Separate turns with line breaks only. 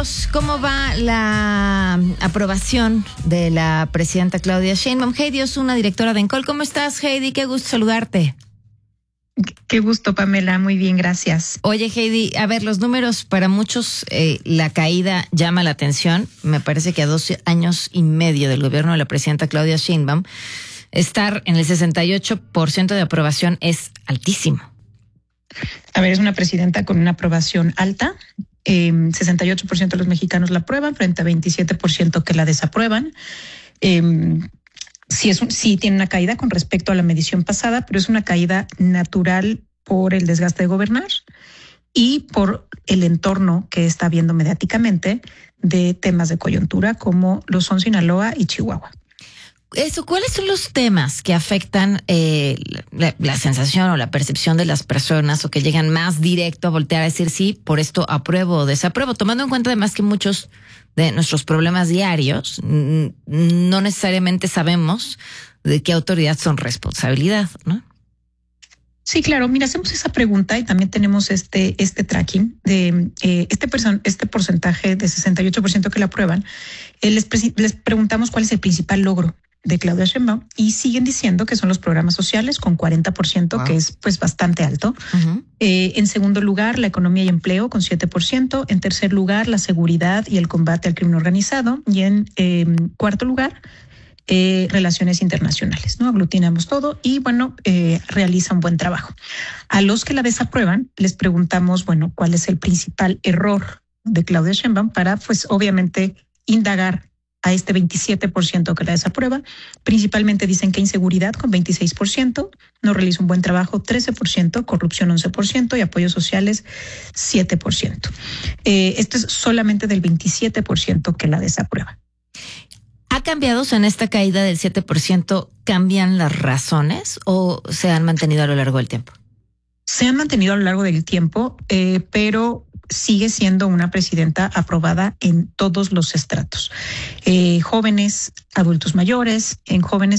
2, ¿cómo va la aprobación de la presidenta Claudia Sheinbaum? Heidi Osuna, directora de ENCOL. ¿Cómo estás, Heidi? Qué gusto saludarte.
Qué gusto, Pamela. Muy bien, gracias.
Oye, Heidi, a ver, los números para muchos, la caída llama la atención. Me parece que a 2 años y medio del gobierno de la presidenta Claudia Sheinbaum, estar en el 68% de aprobación es altísimo.
A ver, es una presidenta con una aprobación alta. 68% de los mexicanos la aprueban frente a 27% que la desaprueban. Sí tiene una caída con respecto a la medición pasada, pero es una caída natural por el desgaste de gobernar y por el entorno que está viendo mediáticamente de temas de coyuntura como lo son Sinaloa y Chihuahua.
¿Cuáles son los temas que afectan la sensación o la percepción de las personas o que llegan más directo a voltear a decir sí, por esto apruebo o desapruebo? Tomando en cuenta además que muchos de nuestros problemas diarios no necesariamente sabemos de qué autoridad son responsabilidad, ¿no?
Sí, claro. Mira, hacemos esa pregunta y también tenemos este tracking de este porcentaje de 68% que la aprueban. Les preguntamos cuál es el principal logro de Claudia Sheinbaum y siguen diciendo que son los programas sociales con 40%, wow, que es pues bastante alto. Uh-huh. En segundo lugar, la economía y empleo con 7%. En tercer lugar, la seguridad y el combate al crimen organizado. Y en cuarto lugar, relaciones internacionales, ¿no? Aglutinamos todo y bueno, realiza un buen trabajo. A los que la desaprueban, les preguntamos, bueno, ¿cuál es el principal error de Claudia Sheinbaum para, pues, obviamente, indagar a este 27% que la desaprueba? Principalmente dicen que inseguridad con 26%, no realiza un buen trabajo 13%, corrupción 11% y apoyos sociales 7%. Esto es solamente del 27% que la desaprueba.
¿Ha cambiado en esta caída del 7%? ¿Cambian las razones o se han mantenido a lo largo del tiempo?
Se han mantenido a lo largo del tiempo, pero sigue siendo una presidenta aprobada en todos los estratos. Jóvenes, adultos mayores, en jóvenes